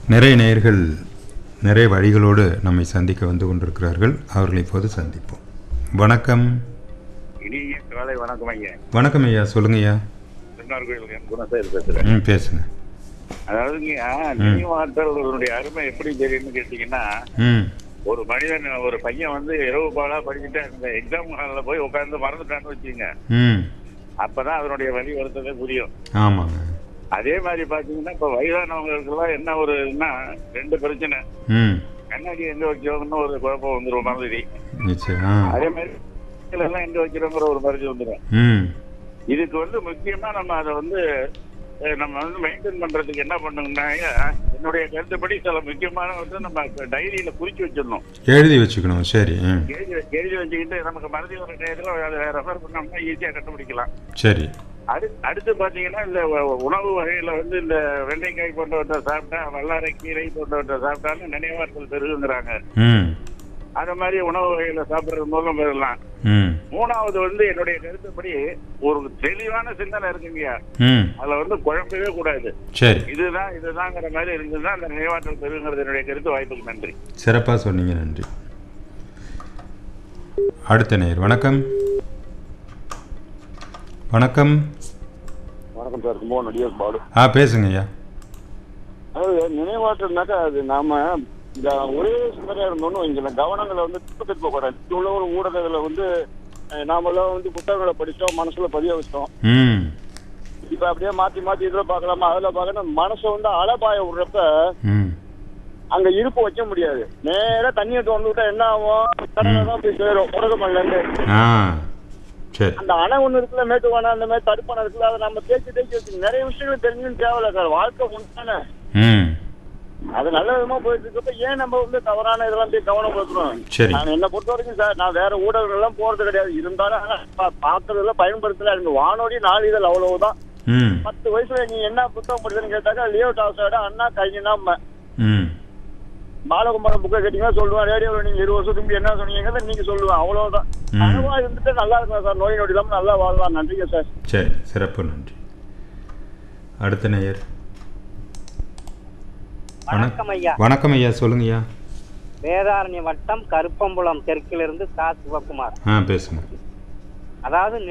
நிறைய நேயர்கள் நிறைய வழிகளோடு நம்மை சந்திக்க வந்து கொண்டிருக்கிறார்கள். அவர்களை இப்போது சந்திப்போம். வணக்கம். இனிய காலை வணக்கம் ஐயா. வணக்கம் ஐயா, சொல்லுங்க ஐயா. குணசேகர் பேசுறேன். பேசுங்க. அதாவதுங்க, நினைவாற்றலுடைய அருமை எப்படி தெரியும்னு கேட்டீங்கன்னா, ஒரு மனிதன் ஒரு பையன் வந்து இரவு பாலா படிச்சுட்டு அந்த எக்ஸாம் ஹாலில் போய் உட்காந்து மறந்துட்டான்னு வச்சுங்க, அப்பதான் அதனுடைய வழி வருத்ததே புரியும். ஆமாங்க. அதே மாதிரி பாத்தீங்கன்னா இப்ப வயதானவங்களுக்கு எல்லாம் என்ன ஒருன்னா ரெண்டு பிரச்சனை. கண்ணாடி எங்க வைக்கிறோம்னு ஒரு குழப்பம் வந்துடும், மறந்துடி. அதே மாதிரி எல்லாம் எங்க வைக்கிறோங்கிற ஒரு மருந்து வந்துடும். இதுக்கு வந்து முக்கியமா நம்ம அதை வந்து மெயின்டைன் பண்றதுக்கு என்ன பண்ணுங்கன்னா, என்னுடைய கருத்துப்படி சில முக்கியமான வந்து நம்ம டைரியில குறிச்சு வச்சிடணும், எழுதி வச்சுக்கணும். சரி, எழுதி வச்சுக்கிட்டு நமக்கு மறதி ஒரு நேரத்தில் ரெஃபர் பண்ணோம்னா ஈஸியா கண்டுபிடிக்கலாம். சரி. அடுத்து பாத்தீங்கன்னா, இந்த உணவு வகையில வந்து இந்த வெண்டைக்காய் போன்றவற்றை சாப்பிட்டா, வல்லாரை கீரை போன்றவற்றை சாப்பிட்டாலும் நினைவாற்றல் பெருகுங்கிறாங்க. அந்த மாதிரி உணவு வகையில சாப்பிடுறது மூலம் பெறலாம். மூணாவது வந்து என்னுடைய கருத்துப்படி ஒரு தெளிவான சிந்தனை இருக்குங்கய்யா, அதுல வந்து குழம்பவே கூடாது. இதுதாங்கிற மாதிரி இருந்ததுன்னா அந்த நினைவாற்றல் பெருகுங்கிறது என்னுடைய கருத்து. வாய்ப்புக்கு நன்றி. சிறப்பா சொன்னீங்க, நன்றி. அடுத்த நேயர். வணக்கம். வணக்கம். வணக்கம் சார். கும்பகோணம் டிஎஸ் பாலு. பேசுங்க ஐயா. அதாவது நினைவாற்றல்னாக்கா அது நாம இந்த ஒரே சிந்தனையா இருந்தோம்னு வைங்கள, கவனங்களை வந்து திருப்ப கூடாது. உள்ள ஒரு ஊடகங்களை வந்து நாமெல்லாம் வந்து புத்தகங்களை படிச்சோம், மனசுல பதிய வச்சோம். இப்ப அப்படியே மாத்தி மாத்தி இதுல பாக்கலாமா அதுல பாக்கணும். மனசை வந்து அலபாய விடுறப்ப அங்க இருப்பு வைக்க முடியாது. நேரா தண்ணியை தோண்டு விட்டா என்ன ஆகும், கடலைதான் போய் சேரும் உலகமல்ல இருந்து. அந்த அணை ஒண்ணு இருக்குல்ல, மேட்டுவானா, அந்த மாதிரி தடுப்பான இருக்குல்ல, அதை நம்ம தேய்ச்சி வச்சு நிறைய விஷயங்கள் தெரிஞ்சுன்னு தேவையில்ல சார். வாழ்க்கை ஒன்றானே, அது நல்ல விதமா போயிட்டு இருக்கப்ப ஏன் நம்ம வந்து தவறான இதெல்லாம் போய் கவனம் கொடுக்கணும். நான் என்ன பொறுத்த வரைக்கும் சார், நான் வேற ஊடகங்கள் எல்லாம் போறது கிடையாது. இருந்தாலும் பாக்குறதுல பயன்படுத்தல. எனக்கு வானொலி நாளிதழ் அவ்வளவுதான். 10 வயசுல நீ என்ன புத்தகம் படிச்சதுன்னு கேட்டாக்கா, லியோ டால்ஸ்டாய், அண்ணா கையினா பாலகுமாரன் புக்கை கேட்டீங்கன்னா சொல்லுவேன். ரேடியோவில் நீங்க 20 வருஷத்துக்கு என்ன சொன்னீங்க நீங்க சொல்லுவேன். அவ்வளவுதான். அனுபவா இருந்துட்டு நல்லா இருக்கலாம் சார். நோய் நொடி இல்லாம நல்லா வாழலாம். நன்றிங்க சார். சரி, சிறப்பு, நன்றி. அடுத்த நேயர். வணக்கம் ஐயா. வணக்கம் ஐயா, சொல்லுங்க ஐயா. வேதாரண்ய வட்டம் கருப்பம்புலம் தெற்கிலிருந்து சா. சிவகுமார். பேசுங்க. அதாவது